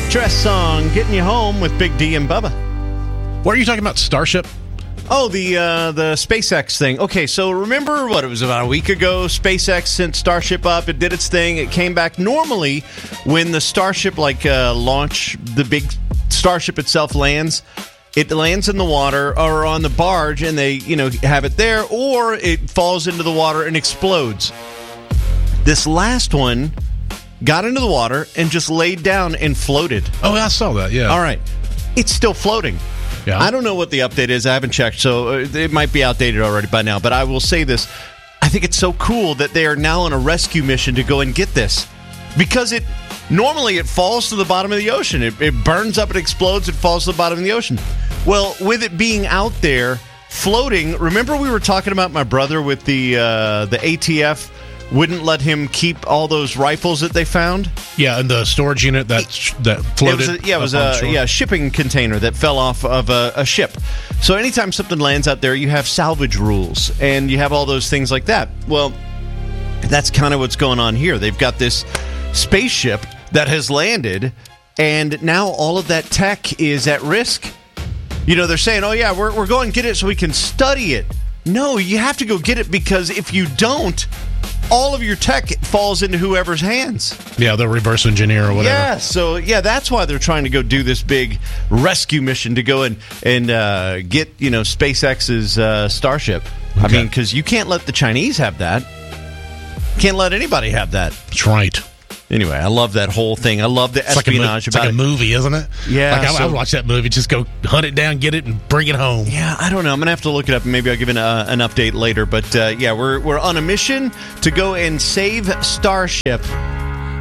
Dress song, getting you home with Big D and Bubba. What are you talking about, Starship? Oh, the SpaceX thing. Okay, so remember it was about a week ago, SpaceX sent Starship up, it did its thing, it came back. Normally, when the Starship, launch, the big Starship itself lands, it lands in the water or on the barge and they, have it there, or it falls into the water and explodes. This last one got into the water and just laid down and floated. Oh, I saw that, yeah. All right. It's still floating. Yeah. I don't know what the update is. I haven't checked, so it might be outdated already by now. But I will say this. I think it's so cool that they are now on a rescue mission to go and get this. Because normally it falls to the bottom of the ocean. It burns up, it explodes, it falls to the bottom of the ocean. Well, with it being out there, floating, remember we were talking about my brother with the ATF wouldn't let him keep all those rifles that they found? Yeah, and the storage unit that floated. It was a shipping container that fell off of a ship. So anytime something lands out there, you have salvage rules, and you have all those things like that. Well, that's kind of what's going on here. They've got this spaceship that has landed, and now all of that tech is at risk. They're saying, oh yeah, we're going to get it so we can study it. No, you have to go get it, because if you don't, all of your tech falls into whoever's hands. Yeah, they'll reverse engineer or whatever. Yeah, so that's why they're trying to go do this big rescue mission to go and get SpaceX's Starship. Okay. I mean, because you can't let the Chinese have that. Can't let anybody have that. That's right. Anyway, I love that whole thing. I love the espionage it's about like a movie, isn't it? Yeah. I would watch that movie. Just go hunt it down, get it, and bring it home. Yeah, I don't know. I'm going to have to look it up, and maybe I'll give an update later. But, we're on a mission to go and save Starship